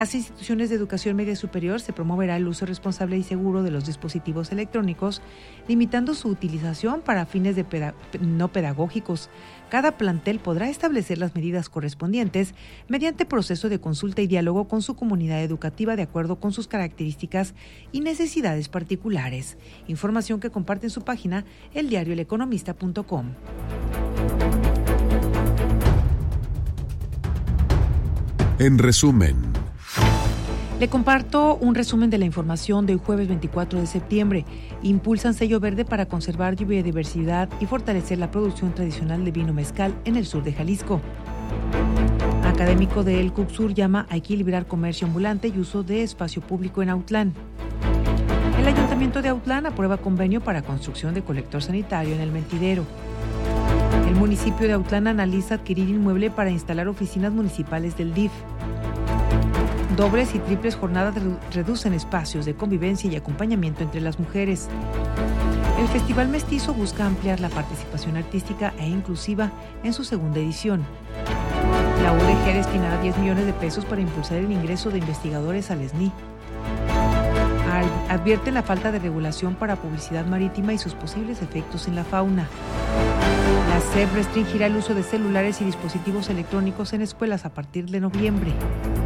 las instituciones de educación media superior se promoverá el uso responsable y seguro de los dispositivos electrónicos, limitando su utilización para fines no pedagógicos. Cada plantel podrá establecer las medidas correspondientes mediante proceso de consulta y diálogo con su comunidad educativa de acuerdo con sus características y necesidades particulares. Información que comparte en su página eldiarioeleconomista.com. En resumen, le comparto un resumen de la información de hoy jueves 24 de septiembre. Impulsan sello verde para conservar biodiversidad y fortalecer la producción tradicional de vino mezcal en el sur de Jalisco. Académico del CUCSUR llama a equilibrar comercio ambulante y uso de espacio público en Autlán. El Ayuntamiento de Autlán aprueba convenio para construcción de colector sanitario en el Mentidero. El municipio de Autlán analiza adquirir inmueble para instalar oficinas municipales del DIF. Dobles y triples jornadas reducen espacios de convivencia y acompañamiento entre las mujeres. El Festival Mestizo busca ampliar la participación artística e inclusiva en su segunda edición. La UDG destinará 10 millones de pesos para impulsar el ingreso de investigadores al SNI. Advierte la falta de regulación para publicidad marítima y sus posibles efectos en la fauna. La SEP restringirá el uso de celulares y dispositivos electrónicos en escuelas a partir de noviembre.